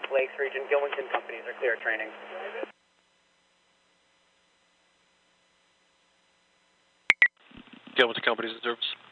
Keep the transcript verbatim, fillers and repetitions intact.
Lakes region, Gilwington companies are clear training. Gilwington companies in service.